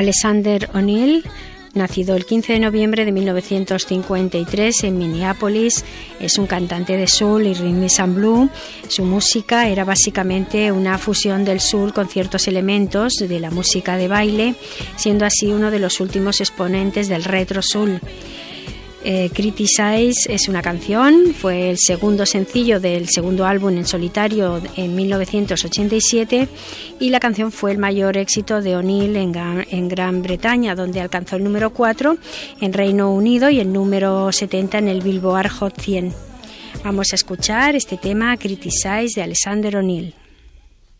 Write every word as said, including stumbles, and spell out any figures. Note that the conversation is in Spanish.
Alexander O'Neal, nacido el quince de noviembre de mil novecientos cincuenta y tres en Minneapolis, es un cantante de soul y rhythm and blues. Su música era básicamente una fusión del soul con ciertos elementos de la música de baile, siendo así uno de los últimos exponentes del retro soul. Eh, Criticize es una canción, fue el segundo sencillo del segundo álbum en solitario en mil novecientos ochenta y siete, y la canción fue el mayor éxito de O'Neal en, en Gran Bretaña, donde alcanzó el número cuatro en Reino Unido y el número setenta en el Billboard Hot cien. Vamos a escuchar este tema, Criticize, de Alexander O'Neal.